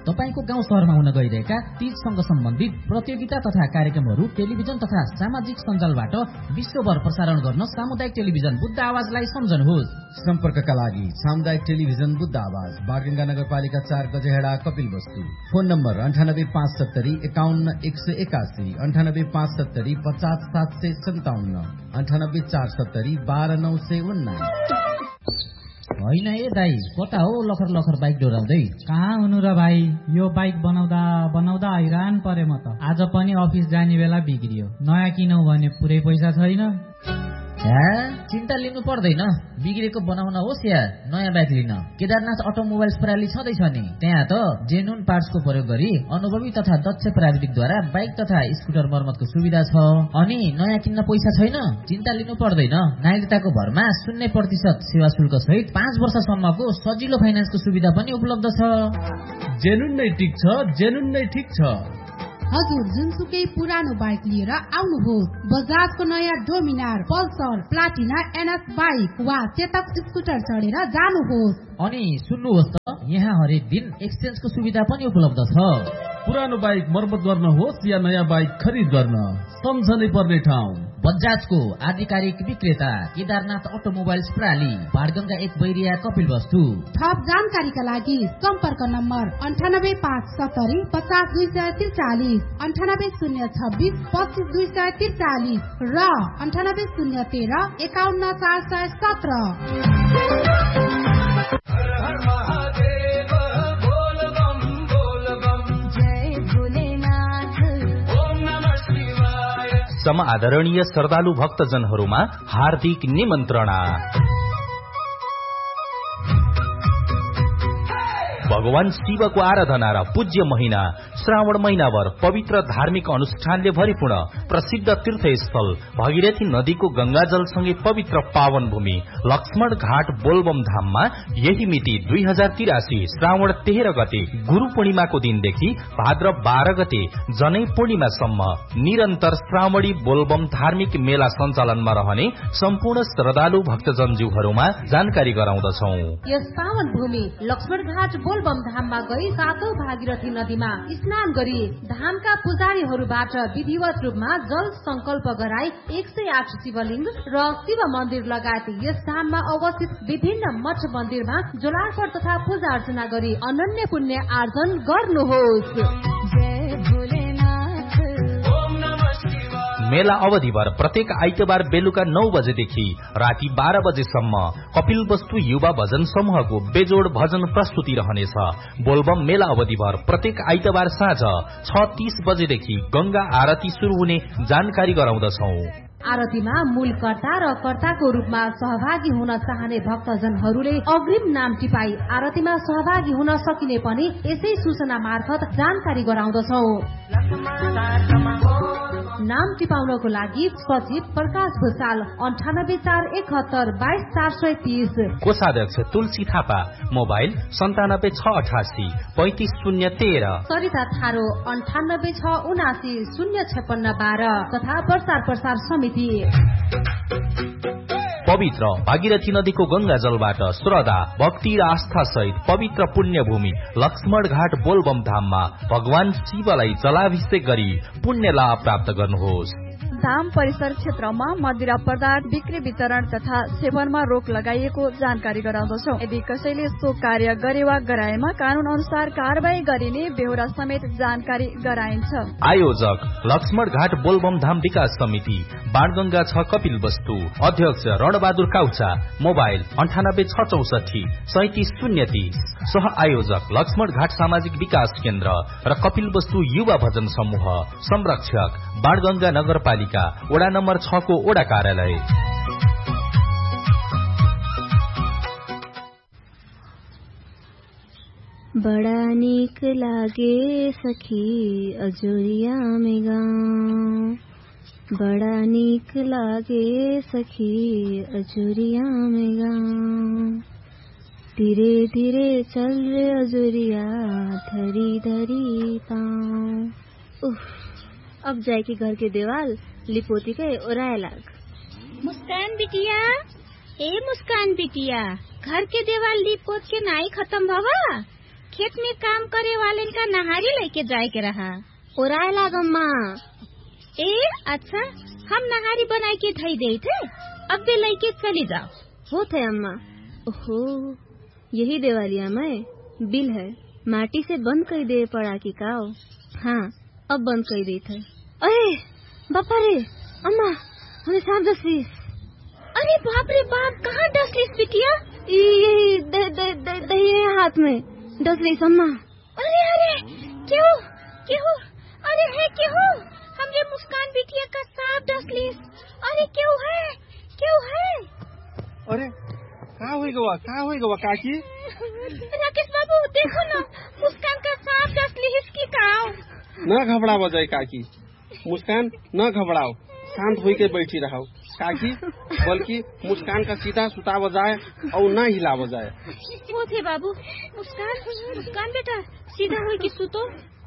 तपाईको गाउँ शहरमा हुन गइरहेका तीजसँग सम्बन्धित प्रतियोगिता तथा कार्यक्रमहरू टेलिभिजन तथा सामाजिक सञ्जालबाट विश्वभर प्रसारण गर्न सामुदायिक टेलिभिजन बुद्ध आवाजलाई सम्झनुहोस्। सम्पर्कका लागि सामुदायिक टेलिभिजन बुद्ध आवाज, बागडुङ्गा नगरपालिका 4 गजेहेडा, कपिलवस्तु। Phone number 9857 51 181, 9857 50 757, 98 470 12 919। होइन ए दाई, कता हो लखर लखर बाइक डोराउँदै? कहाँ हुनु र भाइ, यो बाइक बनाउँदा हैरान परे म त। आज पनि अफिस जाने बेला बिग्रियो। नयाँ किनौ भने पुरै पैसा छैन। चिन्ता लिनु पर्दैन, बिग्रेको बनाउन होस् या नयाँ बाइक लिन केदारनाथ अटोमोबाइल्स प्रणाली छँदैछ नि। त्यहाँ त जेन्युन पार्ट्सको प्रयोग गरी अनुभवी तथा दक्ष प्राविधिकद्वारा बाइक तथा स्कुटर मर्मतको सुविधा छ। अनि नयाँ किन्न पैसा छैन? चिन्ता लिनु पर्दैन। नागरिकताको भरमा 0% सेवा शुल्क सहित 5 वर्षसम्मको सजिलो फाइनान्सको सुविधा पनि उपलब्ध छ। जेन्युन नै ठिक छ, जेन्युन नै ठिक छ। हजुर जुनसुकै पुरानो बाइक लिएर आउनुहोस्। बजाजको नयाँ Dominar, Pulsar, Platina, NS bike वा चेतक स्कुटर चढेर जानुहोस्। अनि सुन्नुहोस् त, यहाँ हरेक दिन एक्सचेन्जको सुविधा पनि उपलब्ध छ। पुरानो बाइक मर्मत गर्न होस् या नयाँ बाइक खरिद गर्न, सम्झनै पर्ने ठाउँ बजाजको आधिकारिक विक्रेता केदारनाथ अटोमोबाइल्स प्रणाली, बाडगंगा 1 बैरिया, कपिलवस्तु। थप जानकारीका लागि सम्पर्क नम्बर 98570 50 243, 98026 25 243 र 98013 51 417। समादरणीय श्रद्धालु भक्तजनहरूमा हार्दिक निमन्त्रणा। भगवान शिवको आराधना र पूज्य महिना श्रावण महिनाभर पवित्र धार्मिक अनुष्ठानले भरिपूर्ण प्रसिद्ध तीर्थस्थल भगीरथी नदीको गंगाजलसँगै पवित्र पावन भूमि लक्ष्मण घाट बोलबम धाममा यही मिति 2083 श्रावण 13 गते गुरु पूर्णिमाको दिनदेखि भाद्र 12 गते जनै पूर्णिमासम्म निरन्तर श्रावणी बोलबम धार्मिक मेला सञ्चालनमा रहने सम्पूर्ण श्रद्धालु भक्तजनज्यूहरूमा जानकारी गराउँदछौ। यस पावन भूमि लक्ष्मण घाट बोलबम धाममा गई सातौं भागीरथी नदीमा स्नान गरी धामका पुजारीहरूबाट विधिवत रूपमा जल संकल्प गराई 108 शिवलिंग र शिव मन्दिर लगायत यस धाममा अवस्थित विभिन्न मठ मन्दिरमा जलार्पण तथा पूजा अर्चना गरी अनन्य पुण्य आर्जन गर्नुहोस्। मेला अवधिभर प्रत्येक आइतबार बेलुका 9 बजेदेखि राति 12 बजेसम्म कपिलवस्तु युवा भजन समूहको बेजोड भजन प्रस्तुति रहनेछ। बोलबम मेला अवधिभर प्रत्येक आइतबार साँझ 6:30 बजेदेखि गंगा आरती शुरू हुने जानकारी गराउँदछौ। आरतीमा मूल कर्ता र कर्ताको रूपमा सहभागी हुन चाहने भक्तजनहरूले अग्रिम नाम टिपाई आरतीमा सहभागी हुन सकिने पनि यसै सूचना मार्फत जानकारी गराउँदछौ। नाम टिपाउनको लागि सचिव प्रकाश भूषाल 98471 22430, कोषाध्यक्ष तुलसी थापा, मोबाइल 97688 35013, सरिता थारो 98679 05612 तथा प्रचार समिति। पवित्र भागीरथी नदीको गंगा जलबाट श्रद्धा भक्ति र आस्था सहित पवित्र पुण्य भूमि लक्ष्मण घाट बोलबम धाममा भगवान शिवलाई जलाभिषेक गरी पुण्य लाभ प्राप्त गर्नुहोस्। धाम परिसर क्षेत्रमा मदिरा पदार्थ बिक्री वितरण तथा सेवनमा रोक लगाइएको जानकारी गराउँदछौ। यदि कसैले सो कार्य गरे वा गराएमा कानून अनुसार कारवाही गरिने बेहोरा समेत जानकारी गराइन्छ। आयोजक लक्ष्मण घाट बोलबम धाम विकास समिति, बाणगंगा 6 कपिलवस्तु। अध्यक्ष रणबहादुर काउचा, मोबाइल 98664 37030। सह आयोजक लक्ष्मण घाट सामाजिक विकास केन्द्र र कपिलवस्तु युवा भजन समूह। संरक्षक बाणगंगा नगरपालिका वडा नम्बर 6 को वडा कार्यालय। बड़ा नीक लागे सखी अजोरिया में गाँव, बड़ा नीक लागे सखी अजोरिया में गाँव। धीरे धीरे चल रे अजोरिया धरी धरी पाँव। उफ, अब जाए कि घर के देवाल लिपोती के ओराए लाग। मुस्कान बिटिया, ए मुस्कान बिटिया, घर के देवाल लिपोत के नाई खत्म भवा? खेत में काम करे वाले का नहारी लेके जाए के रहा। ओराए लागम्मा। ए अच्छा, हम नहारी बनाए के धई दे थे, अब दे लेके चली जाओ। हो थे अम्मा। ओहो, यही देवालिया में बिल है, माटी से बंद कर दे पड़ा की काओ। हाँ, अब बंद कर दी थे। अरे बापा रे अम्मा, हमें सांप डसलीस। अरे बाप रे बाप, कहाँ डसलीस बिटिया? यही दही हाथ में डसलीस अम्मा। अरे अरे क्यों क्यों? अरे है क्यों? हमरे मुस्कान बिटिया का सांप डसलीस। अरे क्यों है, क्यों है? अरे कहाँ हुई गवा काकी? राकेश बाबू देखो ना, मुस्कान का सांप डसलीस की काओ। न घबराओ जाए काकी, मुस्कान न घबराओ, शांत होई के बैठी रहो काकी, बल्कि मुस्कान का सीधा सुताव जाए और न हिलाव जाए। वो थे बाबू, मुस्कान बेटा सीधा होई की सुतो।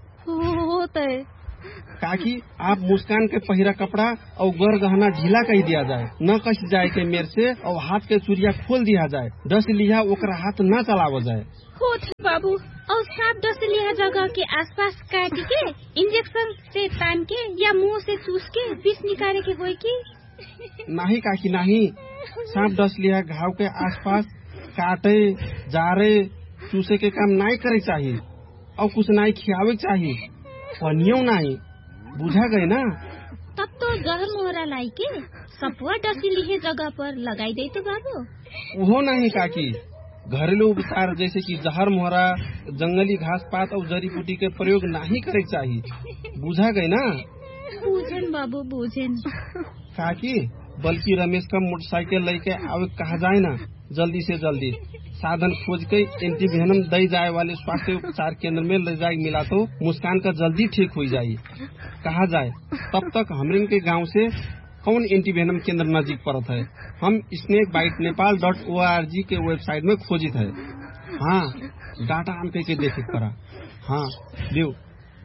होता है काकी, आप मुस्कान के पहिरा कपड़ा और गर गहना ढीला कह दिया जाए, न कस जाए के मेर से, और हाथ के चूड़िया खोल दिया जाए, डस लिया ओकरा हाथ न चलाव जाए। हो थे बाबू, और सांप डस लिया जगह के आसपास काट के इंजेक्शन से तान के या मुंह से चूस के विष निकाले के होई की? नहीं काकी नहीं, सांप डस लिया घाव के आसपास काटे जारे चूसे के काम नहीं करे चाहिए, और कुछ नहीं खियावे चाहिए, पनियो नहीं, बुझा गए ना? तब तो जहर मोहरा लाई के सपुआ डसी लिए जगह पर लगाई देते बाबू। वो नहीं काकी, घरेलू उपचार जैसे कि जहर मोहरा, जंगली घास पात और जड़ी बूटी के प्रयोग नहीं करे चाहिए, बुझा गए ना? बूझन बाबू बूझन। काकी, बल्कि रमेश का मोटरसाइकिल लेके आवे कहा जाए ना, जल्दी से जल्दी साधन खोज के एंटीवेनम दे जाए वाले स्वास्थ्य उपचार केंद्र में ले जाए मिला तो मुस्कान का जल्दी ठीक हो जाये कहा जाए। तब तक हमरे के गांव से कौन एंटीवेनम केंद्र नजदीक पड़त है, हम snakebitenepal.org के वेबसाइट में खोजित है। हाँ, डाटा आन के देखे पड़ा। हाँ देव,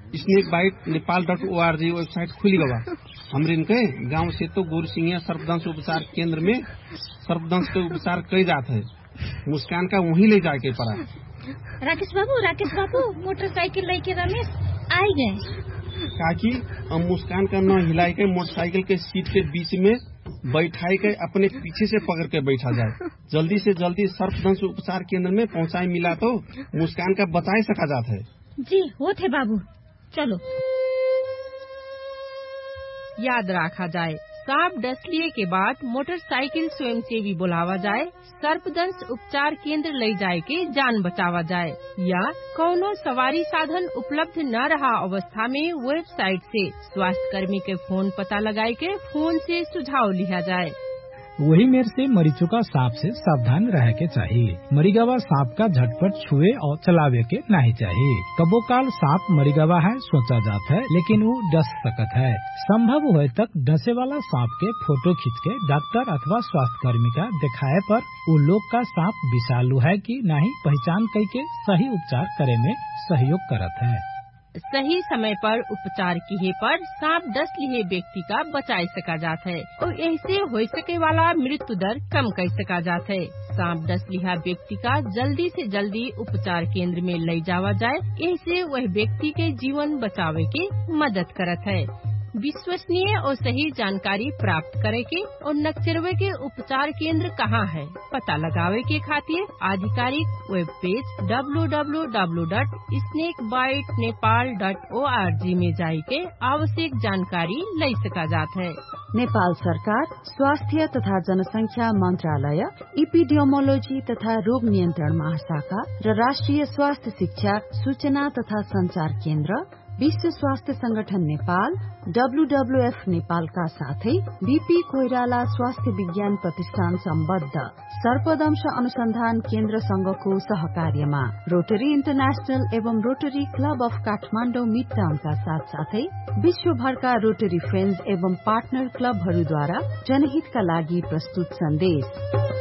snakebitenepal.org वेबसाइट खुली गवा। हमरे के गांव से तो गोरसिंगिया सर्पदंश उपचार केंद्र में सर्पदंश के उपचार कई जाते है, मुस्कान का वहीं ले जाके पड़ा। राकेश बाबू मोटरसाइकिल लेके रमेश आई गए। काकी, हम मुस्कान का न हिलाई के मोटरसाइकिल के सीट के बीच में बैठाई के अपने पीछे से पकड़ के बैठा जाए, जल्दी से जल्दी सर्पदंश उपचार केंद्र में पहुंचाई मिला तो मुस्कान का बताए सका जाता है। जी वो थे बाबू, चलो। याद रखा जाए, सांप डसलिए के बाद मोटरसाइकिल स्वयंसेवी बुलावा जाए, सर्पदंश उपचार केंद्र ले जाए के जान बचावा जाए, या कौनो सवारी साधन उपलब्ध न रहा अवस्था में वेबसाइट से स्वास्थ्य कर्मी के फोन पता लगाए के फोन से सुझाव लिया जाए। वही मेर से मरीचुका सांप से सावधान रह के चाहिए। मरीगवा सांप का झटपट छुए और चलावे के नहीं चाहिए। कबो काल सांप मरीगवा है सोचा जाता है, लेकिन वो डस सकत है। संभव हुए तक डसे वाला सांप के फोटो खींच के डॉक्टर अथवा स्वास्थ्य कर्मी का दिखाए पर वो लोग का सांप विषालु है कि नहीं पहचान करके सही उपचार करे में सहयोग करत है। सही समय पर उपचार किए पर सांप डस लिए व्यक्ति का बचाए सका जाता है और ऐसे हो सके वाला मृत्यु दर कम कर सका जाता है। सांप डस लिया व्यक्ति का जल्दी से जल्दी उपचार केंद्र में ले जावा जाए, ऐसे वह व्यक्ति के जीवन बचावे के मदद करत है। विश्वसनीय और सही जानकारी प्राप्त करे के और नक्चरवे के उपचार केंद्र कहाँ है पता लगावे के खातिर आधिकारिक वेब पेज www.snakebitenepal.org में जाई के आवश्यक जानकारी ले सका जाता है। नेपाल सरकार स्वास्थ्य तथा जनसंख्या मंत्रालय, इपिडियोमोलॉजी तथा रोग नियंत्रण महाशाखा र राष्ट्रिय स्वास्थ्य शिक्षा सूचना तथा संचार केन्द्र, विश्व स्वास्थ्य संगठन नेपाल, WWF नेपाल का साथै बीपी कोइराला स्वास्थ्य विज्ञान प्रतिष्ठान सम्बद्ध सर्पदंश अनुसन्धान केन्द्र संघको सहकार्यमा रोटरी इन्टरनेशनल एवं रोटरी क्लब अफ काठमाडौँ मिडटाउनका साथ साथै विश्वभरका रोटरी फ्रेन्ड्स एवं पार्टनर क्लबहरूद्वारा जनहितका लागि प्रस्तुत सन्देश।